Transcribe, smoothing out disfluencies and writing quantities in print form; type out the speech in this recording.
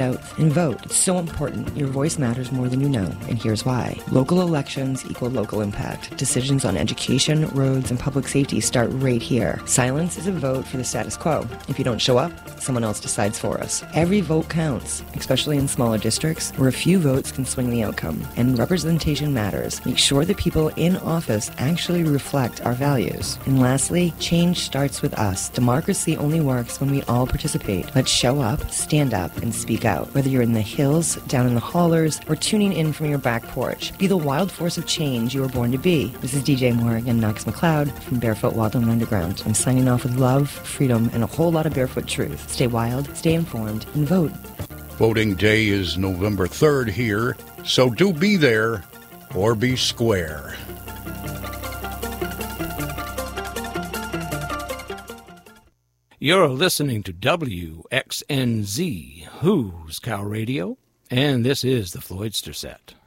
out and vote. It's so important. Your voice matters more than you know, and here's why. Local elections equal local impact. Decisions on education, roads, and public safety start right here. Silence is a vote for the status quo. If you don't show up, someone else decides for us. Every vote counts, especially in smaller districts where a few votes can swing the outcome. And representation matters. Make sure the people in office actually reflect our values. And lastly, change starts with us. Democracy only works when we all participate. Let's show up, stand up, and speak out. Whether you're in the hills, down in the hollers, or tuning in from your back porch, be the wild force of change you were born to be. This is DJ Morgan and Knox McLeod from Barefoot Wildland Underground. I'm signing off with love, freedom, and a whole lot of barefoot truth. Stay wild, stay informed, and vote. Voting day is November 3rd here, so do be there or be square. You're listening to WXNZ, Who's Cow Radio, and this is the Floydster Set.